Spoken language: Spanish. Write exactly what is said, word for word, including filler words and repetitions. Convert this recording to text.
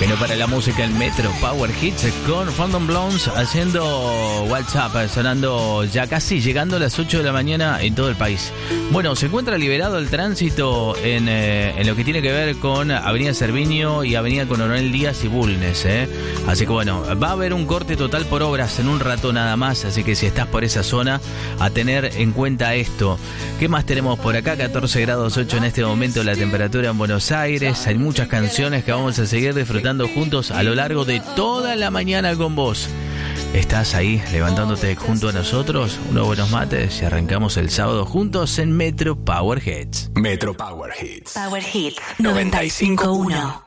Que no para la música en Metro Power Hits con Phantom Blondes haciendo WhatsApp, sonando ya casi llegando a las ocho de la mañana en todo el país. Bueno, se encuentra liberado el tránsito en, eh, en lo que tiene que ver con Avenida Cerviño y Avenida Coronel Díaz y Bulnes, ¿eh? Así que bueno, va a haber un corte total por obras en un rato nada más, así que si estás por esa zona, a tener en cuenta esto. ¿Qué más tenemos por acá? catorce grados ocho en este momento la temperatura en Buenos Aires. Hay muchas canciones que vamos a seguir disfrutando juntos a lo largo de toda la mañana con vos. ¿Estás ahí levantándote junto a nosotros? Unos buenos mates y arrancamos el sábado juntos en Metro Power Hits. Metro Power Hits. Power Hits noventa y cinco punto uno.